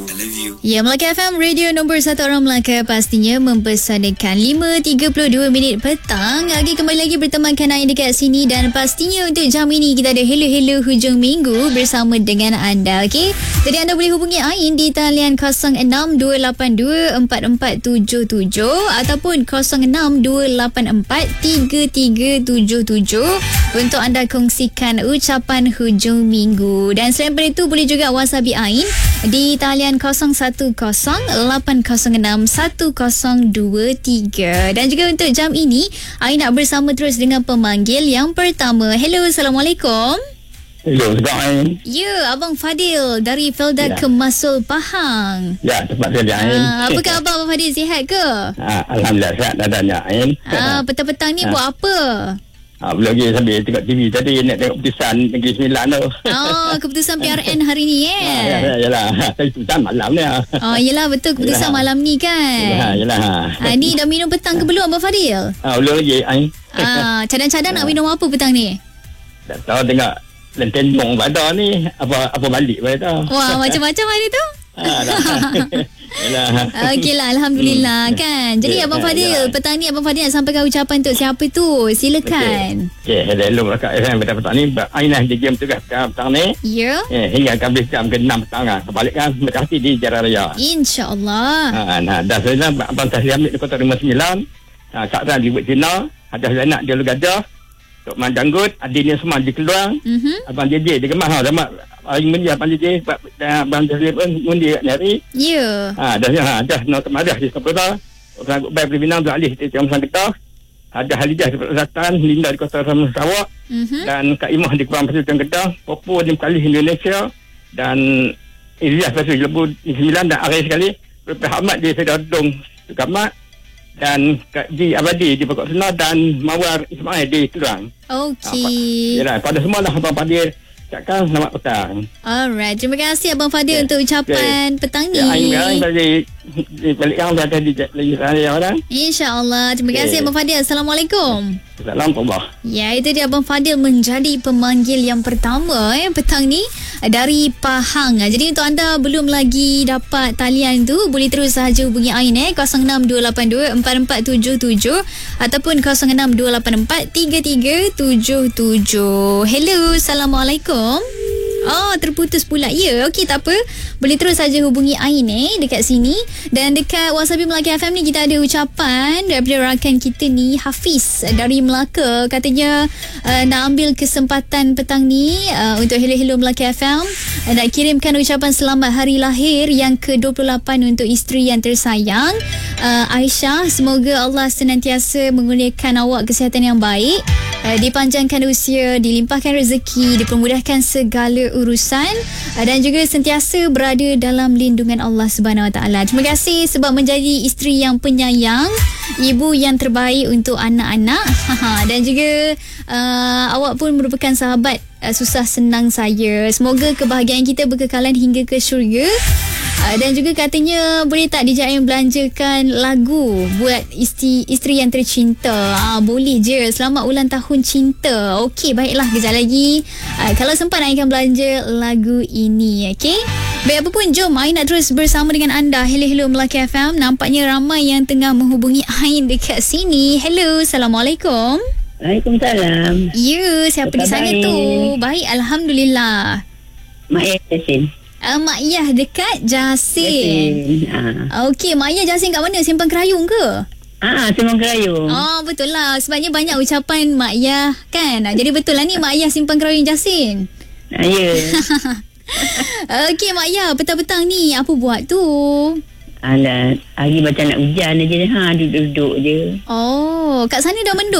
Ya, Melaka FM, radio nombor 1 orang Melaka, pastinya mempersanakan 5.32 minit petang. Kembali lagi bertemankan Ain dekat sini. Dan pastinya untuk jam ini kita ada hello hujung minggu bersama dengan anda. Okey, jadi anda boleh hubungi Ain di talian 06-282-4477 ataupun 06-284-3377 untuk anda kongsikan ucapan hujung minggu. Dan selain daripada itu, boleh juga WhatsApp Ain di talian 01-806-1023. Dan juga untuk jam ini, Ain nak bersama terus dengan pemanggil yang pertama. Hello, Assalamualaikum. Hello, sedang Ain. Ya, Abang Fadil dari Felda Kemasul Pahang. Ya, tempat saya Ain. Apa khabar Abang Fadil, sihat ke? Alhamdulillah, sihat dah tanya Ain. Petang-petang ni buat apa? Belum lagi sambil tengok TV tadi, nak tengok keputusan Negeri Sembilan tu. Keputusan PRN hari ni Yalah, keputusan malam ni. Yelah, betul, keputusan malam ni kan. Yalah. Ni dah minum petang ke belum Abang Fadil? Belum lagi Ain. Cadang-cadang nak minum apa petang ni? Tak tahu, tengok lentendong pada ni, apa balik pada tu. Wah, macam-macam hari tu. Okeylah, Alhamdulillah kan. Jadi Abang Fadil, petang ni Abang Fadil nak sampaikan ucapan untuk siapa tu? Silakan. Hello Melaka FM petang ni. Ain dah di jam tugas petang ni. Ya. Hingga habis jam ke-6 petang. Kembali kan berkati di Jalan Raya. InsyaAllah. Dah saya Abang Tahliah ambil di Kota 59. Kak Ran di Bukit Cina. Ada anak dia Lu Gajah. Tok Man Janggut, adiknya semua di Keluang. Abang JJ di Kemah. Paling mendia Abang JJ. Abang JJ pun mendia nyari. Ya. Dah nak kemadah di Sepuluh. Orang Gubai Peribinang tu alih di Tiong Sangketah. Ada Halijah di Selatan, Linda di Kota Sarawak. Dan Kak Imah di Kuala Pasir Tiong Kedah. Popo di Mekali Indonesia. Dan Ilyas Pasir Lebu di Sembilan. Dan akhir sekali Rupeh Ahmad di Sedadong Sukamat. Dan Kak Ji Abadi di Pokok Senar. Dan Mawar Ismail di Keluang. Okey. Pada semua lah Abang Fadil cakap selamat petang. Alright, terima kasih Abang Fadil untuk ucapan petang ni. Ain balik yang dah di saya orang. InsyaAllah. Terima kasih Abang Fadil. Assalamualaikum. Assalamualaikum. Ya, itu dia Abang Fadil menjadi pemanggil yang pertama petang ni dari Pahang. Jadi untuk anda belum lagi dapat talian tu, boleh terus sahaja hubungi Ain 06-282-4477 ataupun 06-284-3377. Hello, Assalamualaikum. Terputus pula. Ya, okey, tak apa. Boleh terus saja hubungi Ain dekat sini. Dan dekat WhatsApp Melaka FM ni kita ada ucapan daripada rakan kita ni, Hafiz dari Melaka. Katanya nak ambil kesempatan petang ni untuk Hello Melaka FM, nak kirimkan ucapan selamat hari lahir yang ke-28 untuk isteri yang tersayang, Aisyah. Semoga Allah senantiasa mengurniakan awak kesihatan yang baik, dipanjangkan usia, dilimpahkan rezeki, dipermudahkan segala urusan, dan juga sentiasa berada dalam lindungan Allah Subhanahu Wa Taala. Terima kasih sebab menjadi isteri yang penyayang, ibu yang terbaik untuk anak-anak. Dan juga awak pun merupakan sahabat susah senang saya. Semoga kebahagiaan kita berkekalan hingga ke syurga. Dan juga katanya boleh tak DJ belanjakan lagu buat isteri yang tercinta. Boleh je. Selamat ulang tahun cinta. Okey, baiklah, kejap lagi kalau sempat Ain akan belanja lagu ini. Okey, baik, apa pun, jom Ain nak terus bersama dengan anda. Hello Melaka FM. Nampaknya ramai yang tengah menghubungi Ain dekat sini. Hello, Assalamualaikum. Waalaikumsalam. Ya, siapa di sana tu? Baik, Alhamdulillah. Mak Yasin. Mak Yah dekat Jasin. Okey, Mak Yah Jasin kat mana? Simpang Kerayung ke? Simpang Kerayung. Betul lah. Sebabnya banyak ucapan Mak Yah kan. Jadi betul lah ni Mak Yah Simpang Kerayung Jasin. Ya. Okey Mak Yah, petang-petang ni apa buat tu? Alah, hari macam nak hujan aja. Duduk-duduk je. Kat sana dah mendung